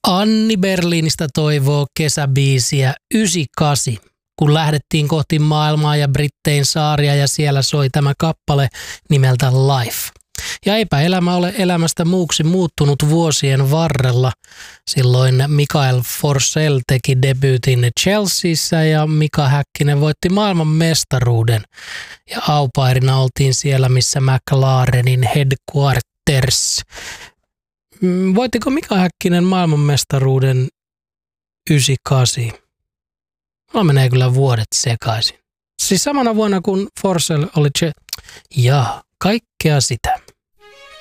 Anni Berliinistä toivoo kesäbiisiä 98, kun lähdettiin kohti maailmaa ja Brittein saaria ja siellä soi tämä kappale nimeltä Life. Ja eipä elämä ole elämästä muuksi muuttunut vuosien varrella. Silloin Mikael Forsell teki debyytin Chelseassa ja Mika Häkkinen voitti maailman mestaruuden. Ja aupairina oltiin siellä, missä McLarenin headquarters. Voittiko Mika Häkkinen maailmanmestaruuden 98? Mulla menee kyllä vuodet sekaisin. Siis samana vuonna kun Forsell oli kaikkea sitä.